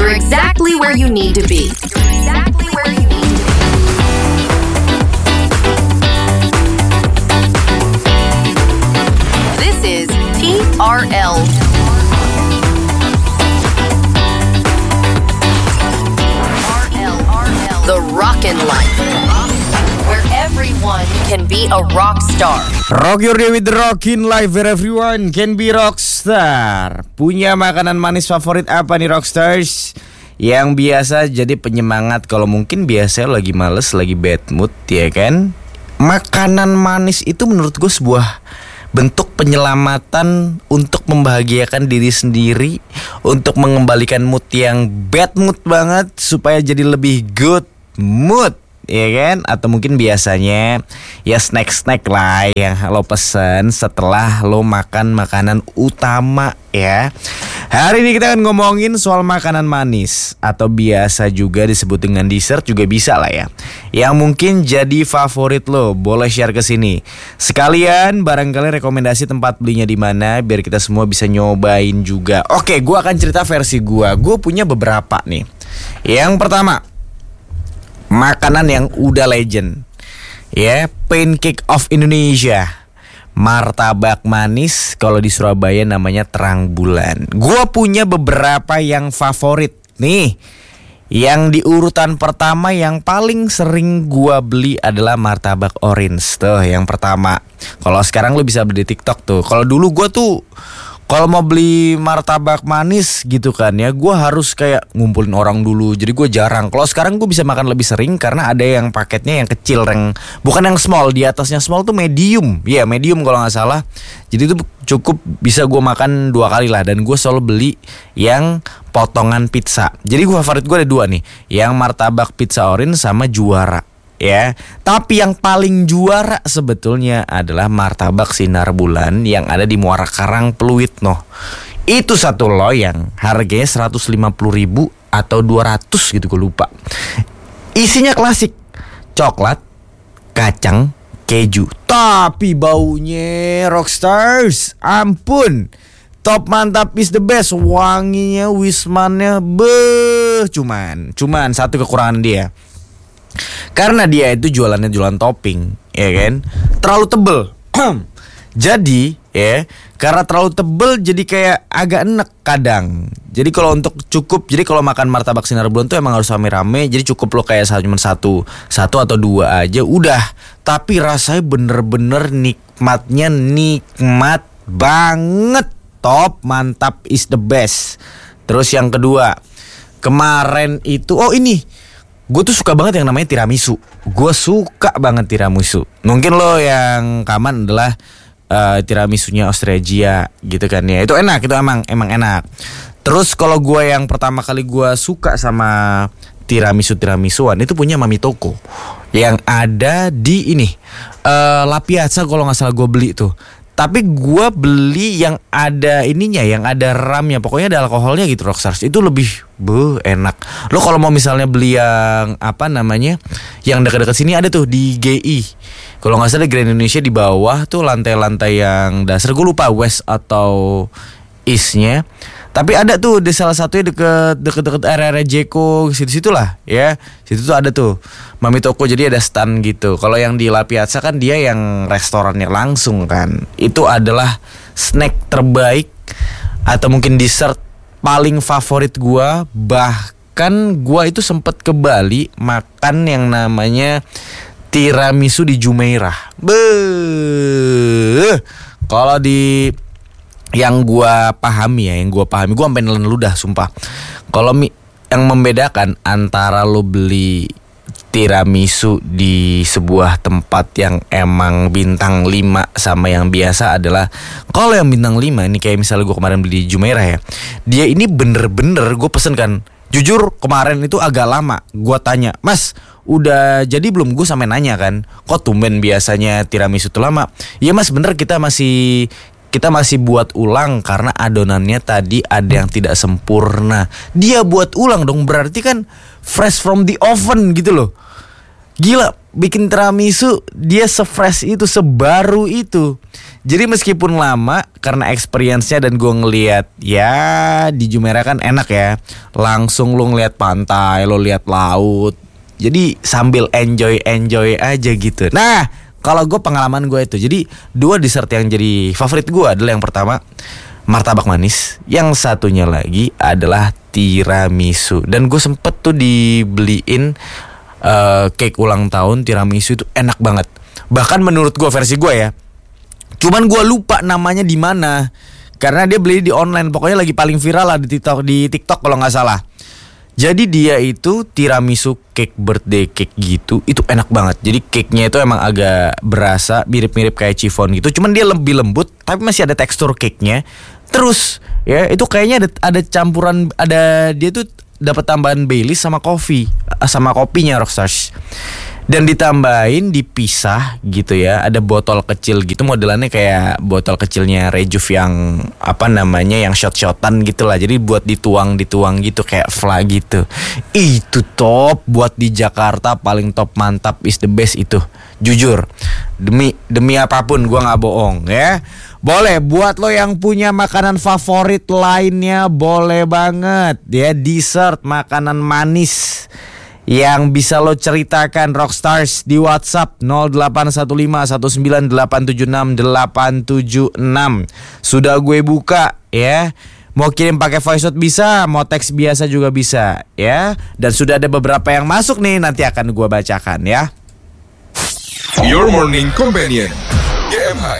You're exactly where you need to be. This is TRL. The Rockin' Life, where everyone can be a rock star. Rock your day with the Rockin' Life, where everyone can be rockstar. Punya makanan manis favorit apa nih rockstars? Yang biasa jadi penyemangat kalau mungkin biasa lagi males, lagi bad mood ya kan? Makanan manis itu menurut gue sebuah bentuk penyelamatan untuk membahagiakan diri sendiri, untuk mengembalikan mood yang bad mood banget supaya jadi lebih good mood, ya kan? Atau mungkin biasanya ya snack-snack lah yang lo pesen setelah lo makan makanan utama ya. Hari ini kita akan ngomongin soal makanan manis atau biasa juga disebut dengan dessert juga bisa lah ya. Yang mungkin jadi favorit lo, boleh share ke sini. Sekalian barangkali rekomendasi tempat belinya di mana biar kita semua bisa nyobain juga. Oke, gue akan cerita versi gue. Gue punya beberapa nih. Yang pertama, makanan yang udah legend ya, pancake of Indonesia. Martabak manis, kalau di Surabaya namanya terang bulan. Gua punya beberapa yang favorit nih. Yang di urutan pertama yang paling sering gua beli adalah martabak orange. Tuh yang pertama. Kalau sekarang lu bisa beli di TikTok tuh. Kalau dulu gua tuh kalau mau beli martabak manis gitu kan ya, gue harus kayak ngumpulin orang dulu. Jadi gue jarang. Kalau sekarang gue bisa makan lebih sering karena ada yang paketnya yang kecil, yang bukan yang small. Di atasnya small tuh medium. Ya medium kalau gak salah. Jadi itu cukup bisa gue makan 2 kali lah. Dan gue selalu beli yang potongan pizza. Jadi favorit gue ada 2 nih. Yang martabak pizza orange sama juara. Ya, tapi yang paling juara sebetulnya adalah martabak sinar bulan yang ada di Muara Karang Pluit noh. Itu satu loyang, harganya 150.000 atau 200 gitu, gue lupa. Isinya klasik, coklat, kacang, keju. Tapi baunya rockstars, ampun. Top mantap is the best, wanginya, wismannya, cuman satu kekurangan dia. Karena dia itu jualannya jualan topping, ya kan? Terlalu tebel. Jadi, ya, karena terlalu tebel jadi kayak agak enek kadang. Jadi kalau untuk cukup, jadi kalau makan martabak sinar bulan tuh emang harus rame-rame. Jadi cukup lo kayak cuma satu atau 2 aja udah. Tapi rasanya bener-bener nikmatnya nikmat banget. Top, mantap is the best. Terus yang kedua, kemarin itu, ini gue tuh suka banget yang namanya tiramisu. Gue suka banget tiramisu. Mungkin lo yang kaman adalah tiramisunya Australia gitu kan ya. Itu enak, itu emang enak. Terus kalau gue yang pertama kali gue suka sama tiramisuan itu punya Mami Toko yang ada di ini La Piazza kalau nggak salah gue beli tuh. Tapi gue beli yang ada ininya, yang ada ramnya, pokoknya ada alkoholnya gitu rockstars. Itu lebih enak. Lo kalau mau misalnya beli yang apa namanya, yang dekat-dekat sini ada tuh di GI. Kalau nggak salah Grand Indonesia di bawah tuh lantai-lantai yang dasar, gue lupa west atau eastnya. Tapi ada tuh di salah satunya deket area Jeko, situ lah ya. Situ tuh ada tuh Mami Toko, jadi ada stand gitu. Kalau yang di La Piazza kan dia yang restorannya langsung kan. Itu adalah snack terbaik atau mungkin dessert paling favorit gua. Bahkan gua itu sempet ke Bali makan yang namanya tiramisu di Jumeirah. Kalau di yang gua pahami, gua sampai nelen ludah sumpah. Kalau yang membedakan antara lo beli tiramisu di sebuah tempat yang emang bintang 5 sama yang biasa adalah, kalau yang bintang 5 ini kayak misalnya gue kemarin beli di Jumeirah ya, dia ini bener-bener gue pesen kan. Jujur kemarin itu agak lama. Gue tanya, "Mas, udah jadi belum?" Gue sampai nanya kan, "Kok tumben biasanya tiramisu itu lama?" "Iya Mas, bener kita masih buat ulang karena adonannya tadi ada yang tidak sempurna." Dia buat ulang dong, berarti kan fresh from the oven gitu loh. Gila, bikin tiramisu dia se-fresh itu, sebaru itu. Jadi meskipun lama, karena experience-nya dan gue ngeliat ya di Jumeirah kan enak ya, langsung lo ngeliat pantai, lo liat laut. Jadi sambil enjoy aja gitu. Nah, kalau gue pengalaman gue itu, jadi 2 dessert yang jadi favorit gue adalah yang pertama martabak manis, yang satunya lagi adalah tiramisu. Dan gue sempet tuh dibeliin cake ulang tahun tiramisu, itu enak banget. Bahkan menurut gue, versi gue ya, cuman gue lupa namanya di mana karena dia beli di online. Pokoknya lagi paling viral lah di TikTok kalau nggak salah. Jadi dia itu tiramisu cake, birthday cake gitu. Itu enak banget. Jadi cake-nya itu emang agak berasa mirip-mirip kayak chiffon gitu. Cuman dia lebih lembut tapi masih ada tekstur cake-nya. Terus ya itu kayaknya ada campuran, dia tuh dapat tambahan Baileys sama kopinya Rockstars. Dan ditambahin dipisah gitu ya. Ada botol kecil gitu, modelannya kayak botol kecilnya Rejuve yang yang shot-shotan gitu lah. Jadi buat dituang gitu kayak fla gitu. Itu top buat di Jakarta, paling top, mantap, is the best itu. Jujur, demi apapun gue nggak bohong ya. Boleh buat lo yang punya makanan favorit lainnya, boleh banget ya, dessert, makanan manis yang bisa lo ceritakan Rockstars di WhatsApp 081519876876. Sudah gue buka ya. Mau kirim pakai voice note bisa, mau teks biasa juga bisa ya. Dan sudah ada beberapa yang masuk nih, nanti akan gue bacakan ya. Your Morning Companion, GMI